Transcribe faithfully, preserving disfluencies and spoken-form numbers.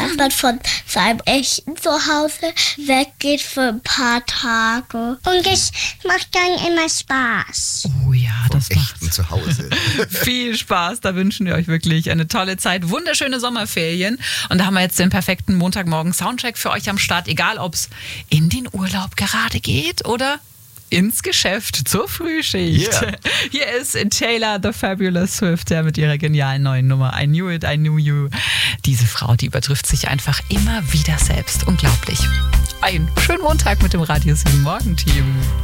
dass man von seinem echten Zuhause weggeht für ein paar Tage. Und es macht dann immer Spaß. Oh ja, das Vom macht echten Zuhause. viel Spaß. Da wünschen wir euch wirklich eine tolle Zeit. Wunderschöne Sommerferien. Und da haben wir jetzt den perfekten Montagmorgen-Soundcheck für euch am Start. Egal, ob es in den Urlaub gerade geht oder ins Geschäft zur Frühschicht. Yeah. Hier ist Taylor the Fabulous Swift, der mit ihrer genialen neuen Nummer I Knew It, I Knew You. Diese Frau, die übertrifft sich einfach immer wieder selbst. Unglaublich. Einen schönen Montag mit dem Radio sieben Morgen Team.